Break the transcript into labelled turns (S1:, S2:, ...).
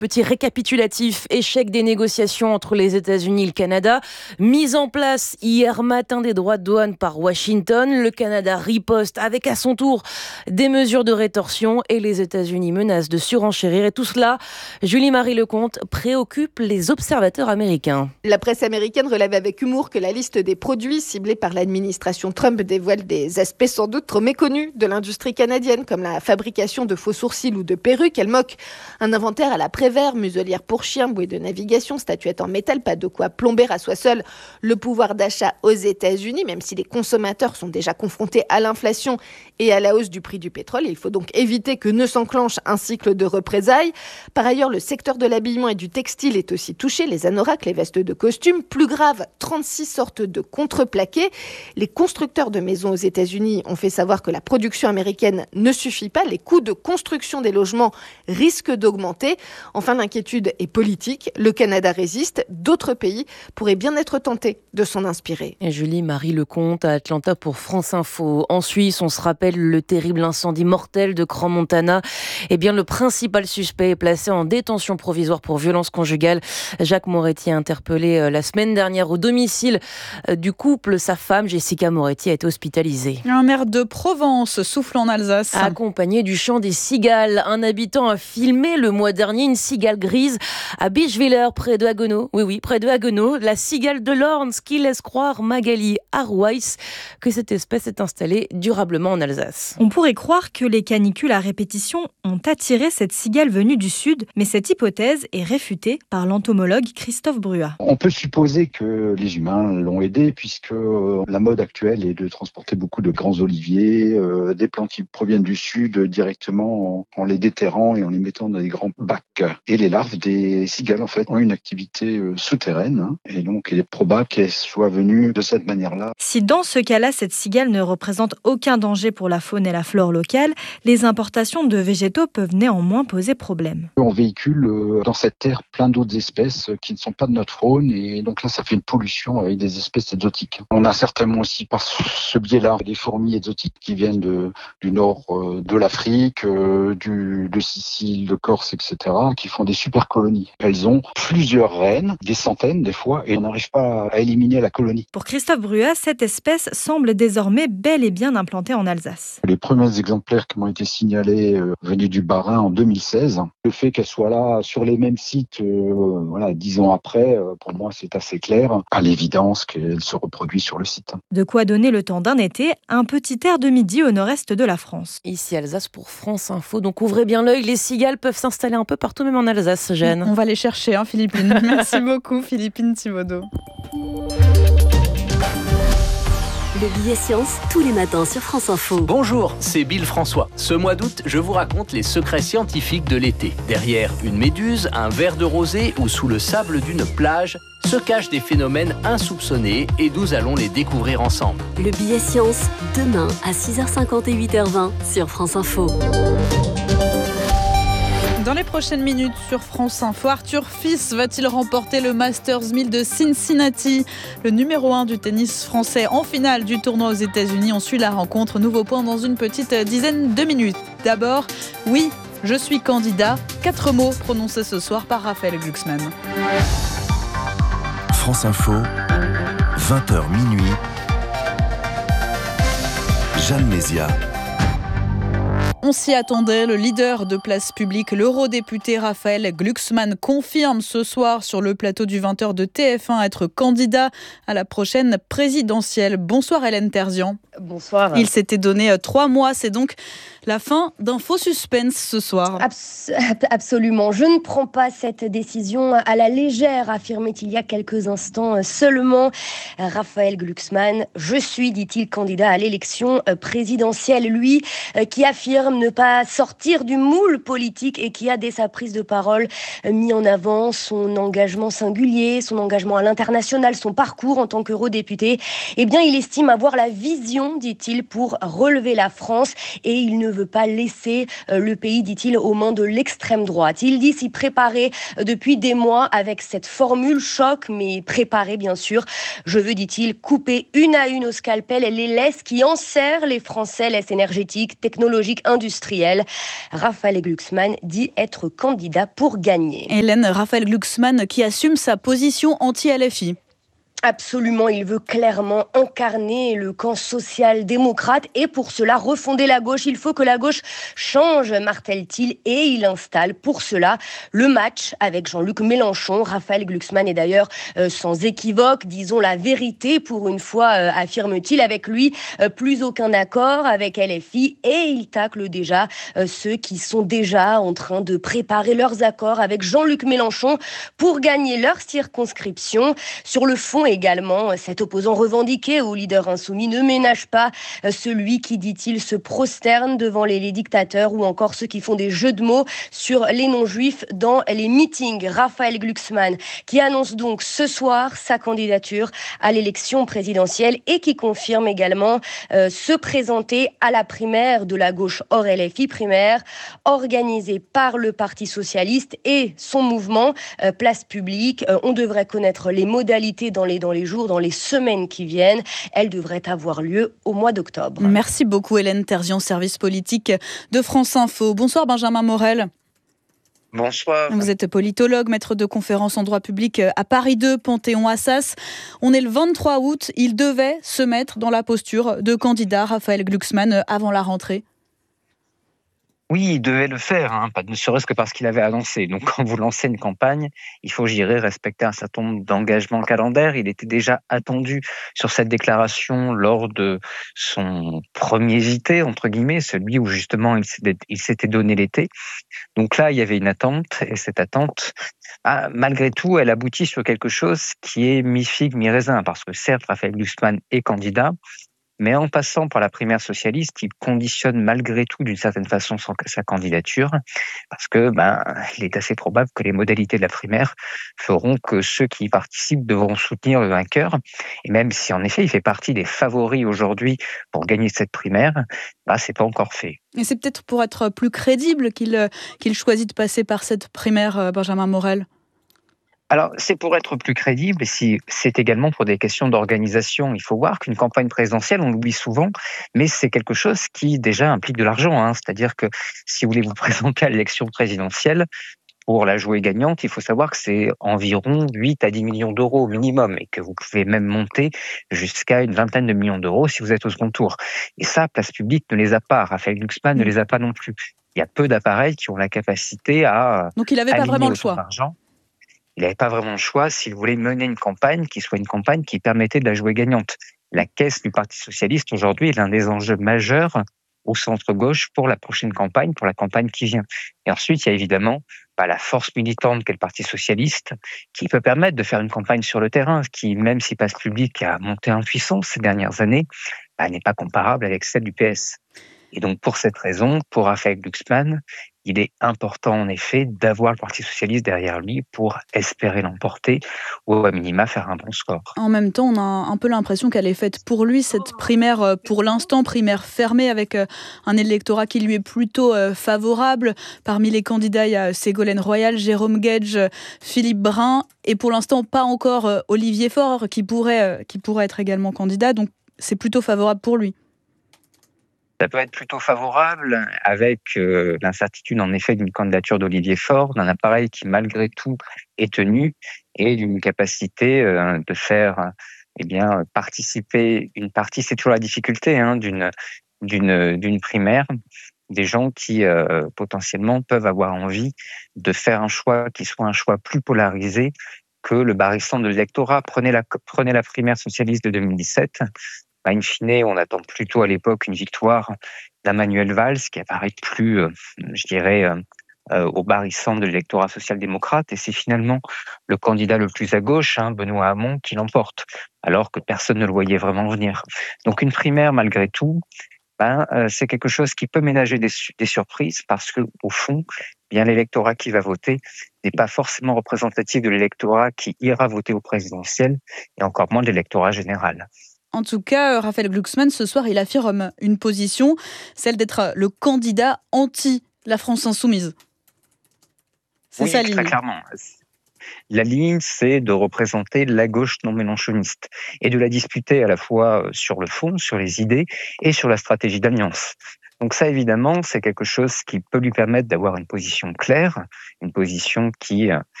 S1: Petit récapitulatif, échec des négociations entre les États-Unis et le Canada, mise en place hier matin des droits de douane par Washington, le Canada riposte avec à son tour des mesures de rétorsion et les États-Unis menacent de surenchérir. Et tout cela, Julie-Marie Lecomte, préoccupe les observateurs américains.
S2: La presse américaine relève avec humour que la liste des produits ciblés par l'administration Trump dévoile des aspects sans doute trop méconnus de l'industrie canadienne, comme la fabrication de faux sourcils ou de perruques. Elle moque un inventaire à la Prévert, muselière pour chiens, bouée de navigation, statuette en métal, pas de quoi plomber à soi seul le pouvoir d'achat aux États-Unis, même si les consommateurs sont déjà confrontés à l'inflation et à la hausse du prix du pétrole. Il faut donc éviter que ne s'enclenche un cycle de représailles. Par ailleurs, le secteur de l'habillement et du textile est aussi touché, les anoraks, les vestes de costume. Plus grave, 36 sortes de contreplaqués. Les constructeurs de maisons aux États-Unis ont fait savoir que la production américaine ne suffit pas. Les coûts de construction des logements risquent d'augmenter. Enfin, l'inquiétude est politique. Le Canada résiste. D'autres pays pourraient bien être tentés de s'en inspirer.
S1: Et Julie-Marie Lecomte à Atlanta pour France Info. En Suisse, on se rappelle le terrible incendie mortel de Crans-Montana. Eh bien, le principal suspect est placé en détention provisoire pour violence conjugale. Jacques Moretti a interpellé la semaine dernière au domicile du couple. Sa femme, Jessica Moretti, a été hospitalisée.
S3: Un maire de Provence souffle en Alsace.
S1: Accompagné du chant des cigales. Un habitant a filmé le mois dernier une cigale grise à Bischwiller, près de Haguenau. Oui, près de Haguenau. La cigale de Lorns qui laisse croire Magali Arweiss que cette espèce est installée durablement en Alsace.
S4: On pourrait croire que les canicules à répétition ont attiré cette cigale venue du sud, mais cette hypothèse est réfutée par l'entomologue Christophe Bruat.
S5: On peut supposer que les humains l'ont aidé puisque la mode actuelle est de transporter beaucoup de grands oliviers, des plantes qui proviennent du sud directement en les déterrant et en les mettant dans des grands bacs. Et les larves des cigales en fait ont une activité souterraine et donc il est probable qu'elles soient venues de cette manière-là.
S4: Si dans ce cas-là, cette cigale ne représente aucun danger pour la faune et la flore locale, les importations de végétaux peuvent néanmoins poser problème.
S5: On véhicule dans cette terre plein d'autres espèces qui ne sont pas de notre faune et donc là ça fait une pollution avec des espèces exotiques. On a certainement aussi par ce biais-là des fourmis exotiques qui viennent du nord de l'Afrique, de Sicile, de Corse, etc. qui font des super colonies. Elles ont plusieurs reines, des centaines des fois, et on n'arrive pas à éliminer la colonie.
S4: Pour Christophe Bruat, cette espèce semble désormais bel et bien implantée en Alsace.
S5: Les premiers exemplaires qui m'ont été signalés venaient du Bas-Rhin en 2016. Le fait qu'elle soit là sur les mêmes sites, 10 ans après, pour moi c'est assez clair, à l'évidence qu'elle se reproduit sur le site.
S4: De quoi donner le temps d'un été, un petit air de midi au nord-est de la France.
S1: Ici Alsace pour France Info, donc ouvrez bien l'œil, les cigales peuvent s'installer un peu partout, même en Alsace, Jeanne.
S3: On va les chercher, Philippine. Merci beaucoup, Philippine Thibaudeau.
S6: Le billet science, tous les matins sur France Info.
S7: Bonjour, c'est Bill François. Ce mois d'août, je vous raconte les secrets scientifiques de l'été. Derrière une méduse, un verre de rosée ou sous le sable d'une plage, se cachent des phénomènes insoupçonnés et nous allons les découvrir ensemble.
S6: Le billet science, demain à 6h50 et 8h20 sur France Info.
S3: Dans les prochaines minutes sur France Info, Arthur Fils va-t-il remporter le Masters 1000 de Cincinnati? Le numéro 1 du tennis français en finale du tournoi aux États-Unis. On suit la rencontre. Nouveau point dans une petite dizaine de minutes. D'abord, oui, je suis candidat. 4 mots prononcés ce soir par Raphaël Glucksmann.
S8: France Info, 20h minuit. Jeanne Mézia.
S3: On s'y attendait, le leader de Place Publique, l'eurodéputé Raphaël Glucksmann, confirme ce soir sur le plateau du 20h de TF1 être candidat à la prochaine présidentielle. Bonsoir Hélène Terzian.
S9: Bonsoir.
S3: Il s'était donné 3 mois, c'est donc la fin d'un faux suspense ce soir.
S9: Absolument, je ne prends pas cette décision à la légère, affirmait il y a quelques instants seulement Raphaël Glucksmann. Je suis, dit-il, candidat à l'élection présidentielle. Lui qui affirme ne pas sortir du moule politique et qui a, dès sa prise de parole, mis en avant son engagement singulier, son engagement à l'international, son parcours en tant qu'eurodéputé. Eh bien, il estime avoir la vision, dit-il, pour relever la France et il ne veut pas laisser le pays, dit-il, aux mains de l'extrême droite. Il dit s'y préparer depuis des mois avec cette formule choc, mais préparée bien sûr. Je veux, dit-il, couper une à une au scalpel les laisses qui enserrent les Français, laisses énergétiques, technologiques, industrielles, industriels. Raphaël Glucksmann dit être candidat pour gagner.
S3: Hélène, Raphaël Glucksmann qui assume sa position anti-LFI.
S9: Absolument, il veut clairement incarner le camp social-démocrate et pour cela refonder la gauche. Il faut que la gauche change, martèle-t-il, et il installe pour cela le match avec Jean-Luc Mélenchon. Raphaël Glucksmann est d'ailleurs sans équivoque, disons la vérité pour une fois, affirme-t-il. Avec lui, plus aucun accord avec LFI et il tacle déjà ceux qui sont déjà en train de préparer leurs accords avec Jean-Luc Mélenchon pour gagner leur circonscription. Sur le fond, également, cet opposant revendiqué au leader insoumis ne ménage pas celui qui, dit-il, se prosterne devant les dictateurs ou encore ceux qui font des jeux de mots sur les non-juifs dans les meetings. Raphaël Glucksmann qui annonce donc ce soir sa candidature à l'élection présidentielle et qui confirme également se présenter à la primaire de la gauche hors LFI, primaire organisée par le Parti socialiste et son mouvement Place Publique. On devrait connaître les modalités dans les jours, dans les semaines qui viennent. Elle devrait avoir lieu au mois d'octobre.
S3: Merci beaucoup Hélène Terzian, service politique de France Info. Bonsoir Benjamin Morel.
S10: Bonsoir.
S3: Vous êtes politologue, maître de conférences en droit public à Paris 2, Panthéon-Assas. On est le 23 août, il devait se mettre dans la posture de candidat, Raphaël Glucksmann, avant la rentrée.
S10: Oui, il devait le faire, ne serait-ce que parce qu'il avait annoncé. Donc, quand vous lancez une campagne, il faut, je dirais, respecter un certain nombre d'engagements calendaires. Il était déjà attendu sur cette déclaration lors de son premier JT, entre guillemets, celui où justement il s'était donné l'été. Donc là, il y avait une attente, et cette attente, malgré tout, elle aboutit sur quelque chose qui est mi-figue, mi-raisin, parce que certes, Raphaël Glucksmann est candidat, mais en passant par la primaire socialiste, il conditionne malgré tout d'une certaine façon sa candidature, parce que il est assez probable que les modalités de la primaire feront que ceux qui y participent devront soutenir le vainqueur. Et même si en effet il fait partie des favoris aujourd'hui pour gagner cette primaire, c'est pas encore fait.
S3: Et c'est peut-être pour être plus crédible qu'il choisit de passer par cette primaire, Benjamin Morel.
S10: Alors, c'est pour être plus crédible, et c'est également pour des questions d'organisation. Il faut voir qu'une campagne présidentielle, on l'oublie souvent, mais c'est quelque chose qui déjà implique de l'argent. C'est-à-dire que si vous voulez vous présenter à l'élection présidentielle, pour la jouer gagnante, il faut savoir que c'est environ 8 à 10 millions d'euros au minimum, et que vous pouvez même monter jusqu'à une vingtaine de millions d'euros si vous êtes au second tour. Et ça, Place Publique ne les a pas. Raphaël Glucksmann ne les a pas non plus. Il y a peu d'appareils qui ont la capacité à...
S3: Donc il n'avait pas vraiment le choix.
S10: Il n'avait pas vraiment le choix s'il voulait mener une campagne qui soit une campagne qui permettait de la jouer gagnante. La caisse du Parti socialiste aujourd'hui est l'un des enjeux majeurs au centre-gauche pour la prochaine campagne, pour la campagne qui vient. Et ensuite, il y a évidemment la force militante qu'est le Parti socialiste qui peut permettre de faire une campagne sur le terrain, qui, même si Place Publique a monté en puissance ces dernières années, n'est pas comparable avec celle du PS. Et donc, pour cette raison, pour Raphaël Glucksmann, il est important, en effet, d'avoir le Parti socialiste derrière lui pour espérer l'emporter ou, à minima, faire un bon score.
S3: En même temps, on a un peu l'impression qu'elle est faite pour lui, cette primaire, pour l'instant, primaire fermée, avec un électorat qui lui est plutôt favorable. Parmi les candidats, il y a Ségolène Royal, Jérôme Guedj, Philippe Brun, et pour l'instant, pas encore Olivier Faure, qui pourrait être également candidat. Donc, c'est plutôt favorable pour lui.
S10: Ça peut être plutôt favorable avec l'incertitude en effet d'une candidature d'Olivier Faure, d'un appareil qui malgré tout est tenu et d'une capacité de faire participer une partie, c'est toujours la difficulté d'une primaire, des gens qui potentiellement peuvent avoir envie de faire un choix qui soit un choix plus polarisé que le barrissant de l'électorat. Prenez la primaire socialiste de 2017. In fine, on attend plutôt à l'époque une victoire d'Emmanuel Valls, qui apparaît plus, au barrissant de l'électorat social-démocrate, et c'est finalement le candidat le plus à gauche, Benoît Hamon, qui l'emporte, alors que personne ne le voyait vraiment venir. Donc une primaire, malgré tout, c'est quelque chose qui peut ménager des surprises, parce que au fond, l'électorat qui va voter n'est pas forcément représentatif de l'électorat qui ira voter au présidentiel, et encore moins de l'électorat général.
S3: En tout cas, Raphaël Glucksmann, ce soir, il affirme une position, celle d'être le candidat anti la France insoumise. C'est sa ligne.
S10: Très clairement. La ligne, c'est de représenter la gauche non mélenchoniste et de la disputer à la fois sur le fond, sur les idées et sur la stratégie d'alliance. Donc ça, évidemment, c'est quelque chose qui peut lui permettre d'avoir une position claire, une position qui